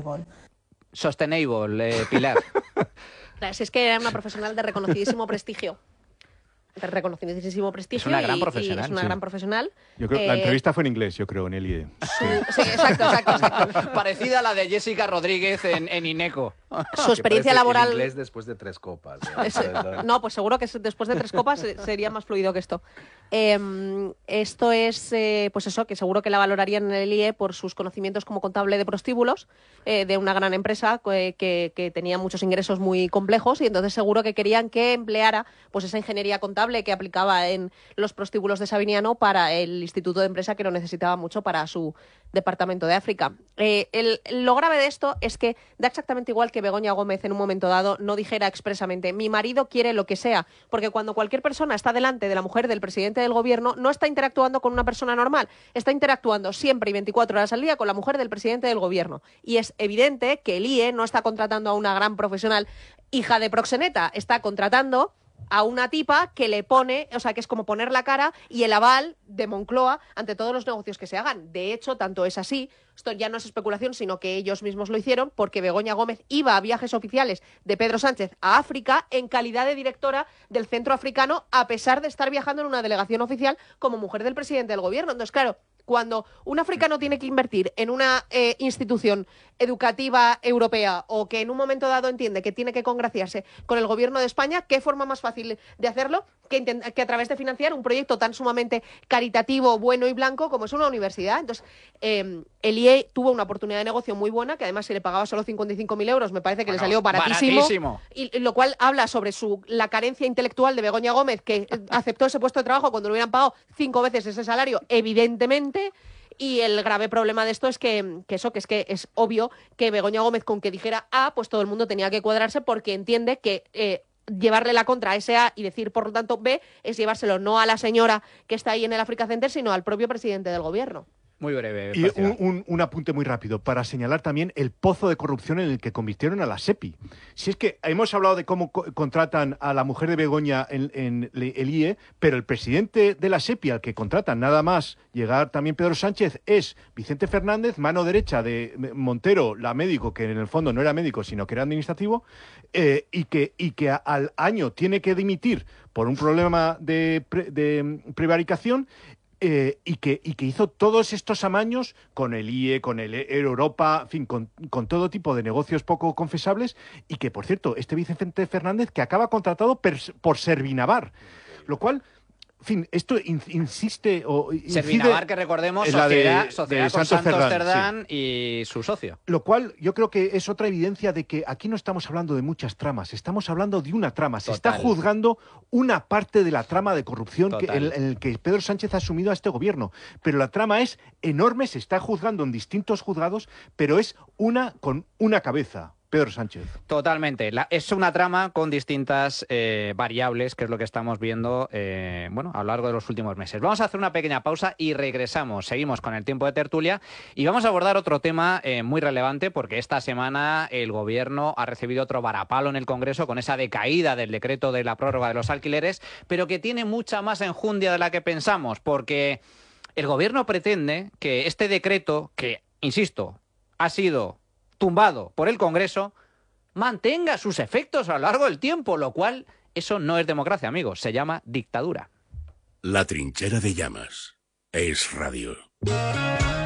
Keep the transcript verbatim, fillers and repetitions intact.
sustainable. Sustainable, eh, Pilar. Si es que era una profesional de reconocidísimo prestigio. De reconocidísimo prestigio. Es una gran y, profesional. Y es una sí. gran profesional. Yo creo, eh, la entrevista fue en inglés, yo creo, en el I E. Su, sí, exacto, exacto, exacto. Parecida a la de Jessica Rodríguez en, en Ineco. Su experiencia laboral. En inglés después de tres copas. ¿no? Es, no, pues seguro que después de tres copas sería más fluido que esto. Eh, esto es, eh, pues eso, que seguro que la valorarían en el I E por sus conocimientos como contable de prostíbulos eh, de una gran empresa que, que, que tenía muchos ingresos muy complejos y entonces seguro que querían que empleara pues esa ingeniería contable que aplicaba en los prostíbulos de Sabiniano para el Instituto de Empresa que lo necesitaba mucho para su departamento de África. Eh, el, lo grave de esto es que da exactamente igual que Begoña Gómez en un momento dado no dijera expresamente mi marido quiere lo que sea, porque cuando cualquier persona está delante de la mujer del presidente del gobierno no está interactuando con una persona normal, está interactuando siempre y veinticuatro horas al día con la mujer del presidente del gobierno. Y es evidente que el I E no está contratando a una gran profesional hija de proxeneta, está contratando a una tipa que le pone, o sea, que es como poner la cara y el aval de Moncloa ante todos los negocios que se hagan. De hecho, tanto es así, esto ya no es especulación, sino que ellos mismos lo hicieron, porque Begoña Gómez iba a viajes oficiales de Pedro Sánchez a África en calidad de directora del Centro Africano, a pesar de estar viajando en una delegación oficial como mujer del presidente del gobierno. Entonces, claro, cuando un africano tiene que invertir en una eh, institución educativa europea o que en un momento dado entiende que tiene que congraciarse con el gobierno de España, ¿qué forma más fácil de hacerlo que, que a través de financiar un proyecto tan sumamente caritativo, bueno y blanco como es una universidad? Entonces, eh, el I E tuvo una oportunidad de negocio muy buena, que además si le pagaba solo cincuenta y cinco mil euros, me parece que bueno, le salió baratísimo, baratísimo. Y, y lo cual habla sobre su, la carencia intelectual de Begoña Gómez, que aceptó ese puesto de trabajo cuando le hubieran pagado cinco veces ese salario, evidentemente. Y el grave problema de esto es que, que eso, que es que es obvio que Begoña Gómez con que dijera A, pues todo el mundo tenía que cuadrarse porque entiende que eh, llevarle la contra a ese A y decir, por lo tanto, B, es llevárselo no a la señora que está ahí en el Africa Center, sino al propio presidente del gobierno. Muy breve. Y un, un, un apunte muy rápido para señalar también el pozo de corrupción en el que convirtieron a la SEPI. Si es que hemos hablado de cómo co contratan a la mujer de Begoña en, en el I E, pero el presidente de la SEPI al que contratan nada más llegar también Pedro Sánchez es Vicente Fernández, mano derecha de Montero, la médico, que en el fondo no era médico sino que era administrativo, eh, y que, y que a, al año tiene que dimitir por un problema de, pre, de prevaricación. Eh, y, que, y que hizo todos estos amaños con el I E, con el Europa, en fin, con, con todo tipo de negocios poco confesables, y que, por cierto, este Vicente Fernández que acaba contratado per, por Servinavar, lo cual... En fin, esto in, insiste o Servinavar, que recordemos, sociedad, de, sociedad de con Santos Santos Cerdán, Cerdán sí. Y su socio. Lo cual yo creo que es otra evidencia de que aquí no estamos hablando de muchas tramas, estamos hablando de una trama. Se Total. está juzgando una parte de la trama de corrupción que, en, en el que Pedro Sánchez ha asumido a este gobierno. Pero la trama es enorme, se está juzgando en distintos juzgados, pero es una con una cabeza. Pedro Sánchez. Totalmente. La, es una trama con distintas eh, variables, que es lo que estamos viendo eh, bueno, a lo largo de los últimos meses. Vamos a hacer una pequeña pausa y regresamos. Seguimos con el tiempo de tertulia y vamos a abordar otro tema eh, muy relevante, porque esta semana el Gobierno ha recibido otro varapalo en el Congreso con esa decaída del decreto de la prórroga de los alquileres, pero que tiene mucha más enjundia de la que pensamos, porque el Gobierno pretende que este decreto, que, insisto, ha sido tumbado por el Congreso, mantenga sus efectos a lo largo del tiempo, lo cual, eso no es democracia, amigos, se llama dictadura. La trinchera de llamas es radio.